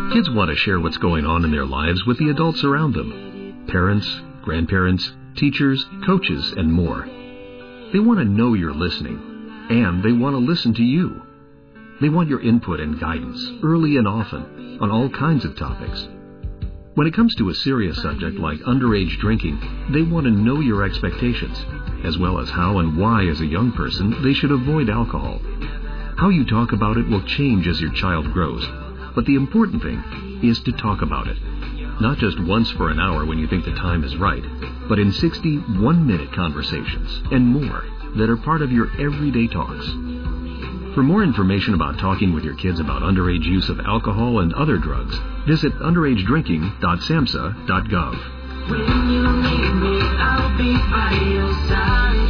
Kids want to share what's going on in their lives with the adults around them. Parents, grandparents, teachers, coaches, and more. They want to know you're listening, and they want to listen to you. They want your input and guidance, early and often, on all kinds of topics. When it comes to a serious subject like underage drinking, they want to know your expectations, as well as how and why as a young person they should avoid alcohol. How you talk about it will change as your child grows, but the important thing is to talk about it. Not just once for an hour when you think the time is right, but in 60 one-minute conversations and more that are part of your everyday talks. For more information about talking with your kids about underage use of alcohol and other drugs, visit underagedrinking.samhsa.gov. When you need me, I'll be by your side.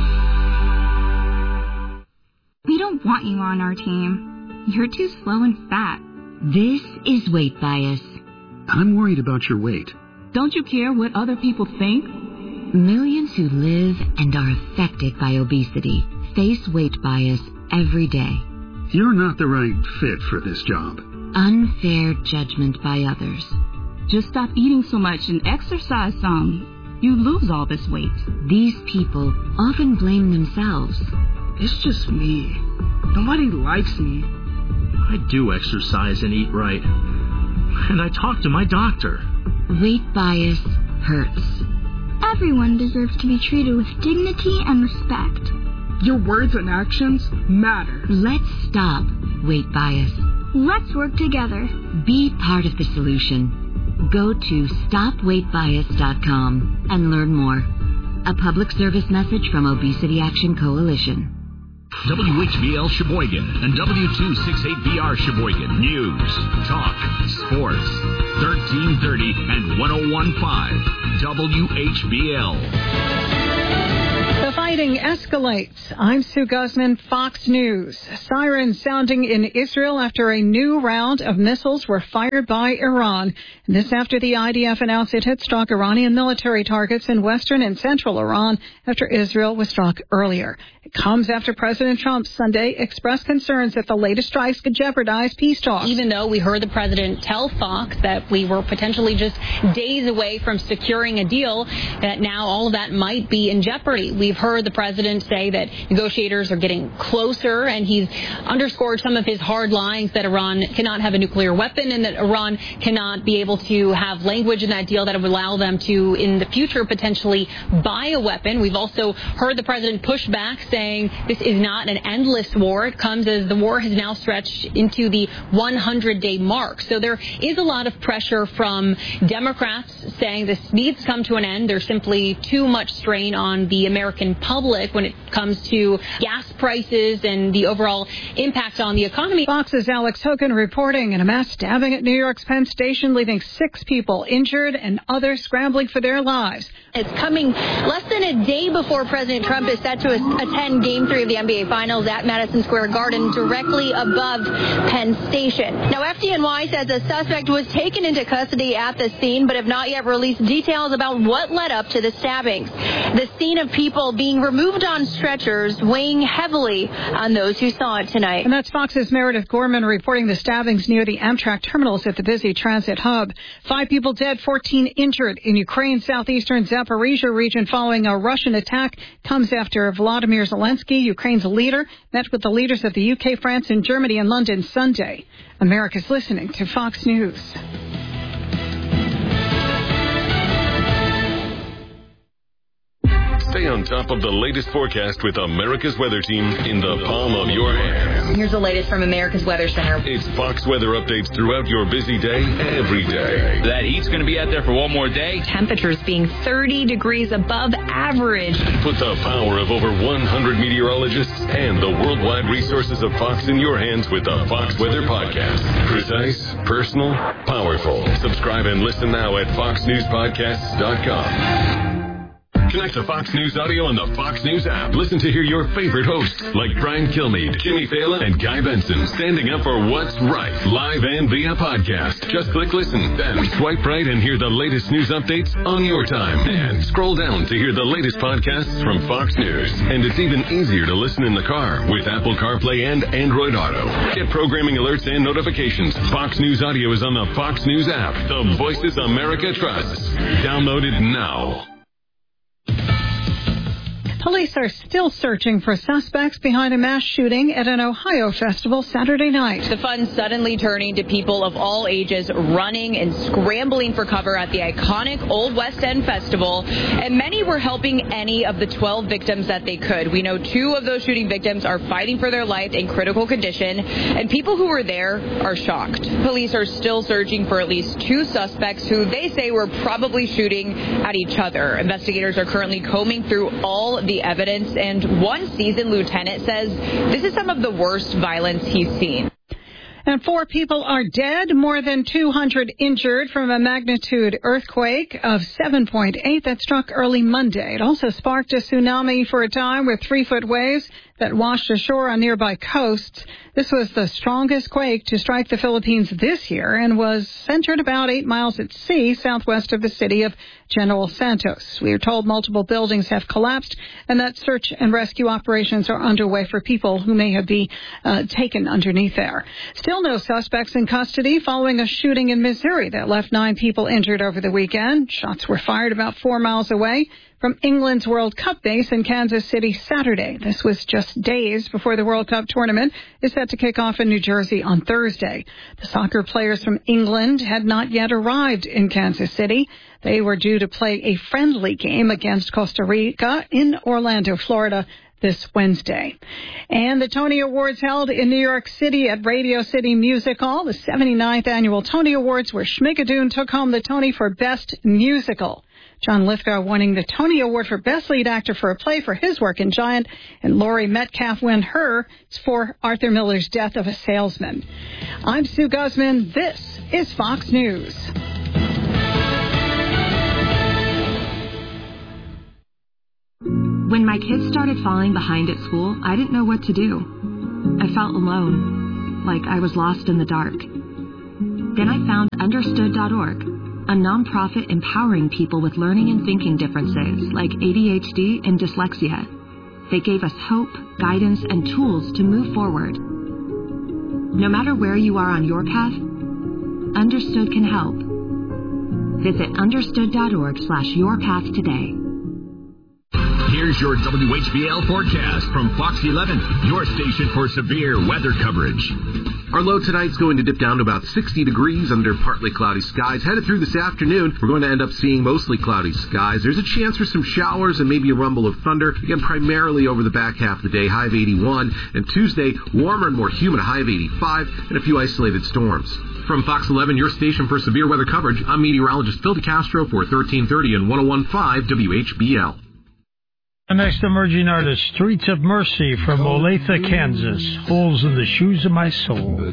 We don't want you on our team. You're too slow and fat. This is weight bias. I'm worried about your weight. Don't you care what other people think? Millions who live and are affected by obesity face weight bias every day. You're not the right fit for this job. Unfair judgment by others. Just stop eating so much and exercise some. You lose all this weight. These people often blame themselves. It's just me. Nobody likes me. I do exercise and eat right. And I talk to my doctor. Weight bias hurts. Everyone deserves to be treated with dignity and respect. Your words and actions matter. Let's stop weight bias. Let's work together. Be part of the solution. Go to stopweightbias.com and learn more. A public service message from Obesity Action Coalition. WHBL Sheboygan and W268BR Sheboygan. News, talk, sports. 1330 and 1015. WHBL. The fighting escalates. I'm Sue Guzman, Fox News. Sirens sounding in Israel after a new round of missiles were fired by Iran. And this after the IDF announced it had struck Iranian military targets in western and central Iran after Israel was struck earlier. It comes after President Trump Sunday expressed concerns that the latest strikes could jeopardize peace talks. Even though we heard the president tell Fox that we were potentially just days away from securing a deal, that now all of that might be in jeopardy. We've heard the president say that negotiators are getting closer, and he's underscored some of his hard lines that Iran cannot have a nuclear weapon and that Iran cannot be able to have language in that deal that would allow them to, in the future, potentially buy a weapon. We've also heard the president push back, saying this is not an endless war. It comes as the war has now stretched into the 100-day mark. So there is a lot of pressure from Democrats saying this needs to come to an end. There's simply too much strain on the American public when it comes to gas prices and the overall impact on the economy. Fox's Alex Hogan reporting in a mass stabbing at New York's Penn Station, leaving 6 people injured and others scrambling for their lives. It's coming less than a day before President Trump is set to attend Game 3 of the NBA Finals at Madison Square Garden, directly above Penn Station. Now, FDNY says a suspect was taken into custody at the scene, but have not yet released details about what led up to the stabbings. The scene of people being removed on stretchers, weighing heavily on those who saw it tonight. And that's Fox's Meredith Gorman reporting the stabbings near the Amtrak terminals at the busy transit hub. 5 people dead, 14 injured in Ukraine's southeastern Zaporizhia region following a Russian attack. Comes after Volodymyr Zelensky, Ukraine's leader, met with the leaders of the UK, France, and Germany in London Sunday. America's listening to Fox News. Stay on top of the latest forecast with America's Weather Team in the palm of your hand. Here's the latest from America's Weather Center. It's Fox weather updates throughout your busy day, every day. That heat's going to be out there for one more day. Temperatures being 30 degrees above average. Put the power of over 100 meteorologists and the worldwide resources of Fox in your hands with the Fox Weather Podcast. Precise, personal, powerful. Subscribe and listen now at foxnewspodcasts.com. Connect to Fox News Audio on the Fox News app. Listen to hear your favorite hosts like Brian Kilmeade, Jimmy Fallon, and Guy Benson standing up for what's right, live and via podcast. Just click listen, then swipe right and hear the latest news updates on your time. And scroll down to hear the latest podcasts from Fox News. And it's even easier to listen in the car with Apple CarPlay and Android Auto. Get programming alerts and notifications. Fox News Audio is on the Fox News app. The Voices America trusts. Download it now. Police are still searching for suspects behind a mass shooting at an Ohio festival Saturday night. The fun suddenly turning to people of all ages running and scrambling for cover at the iconic Old West End Festival, and many were helping any of the 12 victims that they could. We know 2 of those shooting victims are fighting for their life in critical condition, and people who were there are shocked. Police are still searching for at least 2 suspects who they say were probably shooting at each other. Investigators are currently combing through all the evidence, and one seasoned lieutenant says this is some of the worst violence he's seen. And 4 people are dead, more than 200 injured from a magnitude earthquake of 7.8 that struck early Monday. It also sparked a tsunami for a time with 3-foot waves that washed ashore on nearby coasts. This was the strongest quake to strike the Philippines this year and was centered about 8 miles at sea southwest of the city of General Santos. We are told multiple buildings have collapsed and that search and rescue operations are underway for people who may have been taken underneath there. Still no suspects in custody following a shooting in Missouri that left 9 people injured over the weekend. Shots were fired about 4 miles away from England's World Cup base in Kansas City Saturday. This was just days before the World Cup tournament is set to kick off in New Jersey on Thursday. The soccer players from England had not yet arrived in Kansas City. They were due to play a friendly game against Costa Rica in Orlando, Florida, this Wednesday. And the Tony Awards held in New York City at Radio City Music Hall, the 79th annual Tony Awards, where Schmigadoon took home the Tony for Best Musical. John Lithgow winning the Tony Award for Best Lead Actor for a Play for his work in Giant, and Laurie Metcalf won hers for Arthur Miller's Death of a Salesman. I'm Sue Guzman. This is Fox News. When my kids started falling behind at school, I didn't know what to do. I felt alone, like I was lost in the dark. Then I found Understood.org, a nonprofit empowering people with learning and thinking differences like ADHD and dyslexia. They gave us hope, guidance, and tools to move forward. No matter where you are on your path, Understood can help. Visit understood.org/yourpath today. Here's your WHBL forecast from Fox 11, your station for severe weather coverage. Our low tonight's going to dip down to about 60 degrees under partly cloudy skies. Headed through this afternoon, we're going to end up seeing mostly cloudy skies. There's a chance for some showers and maybe a rumble of thunder, again, primarily over the back half of the day, high of 81. And Tuesday, warmer and more humid, a high of 85, and a few isolated storms. From Fox 11, your station for severe weather coverage, I'm meteorologist Phil DeCastro for 1330 and 101.5 WHBL. The next emerging artist, Streets of Mercy from Olathe, Kansas. Holes in the Shoes of My Soul.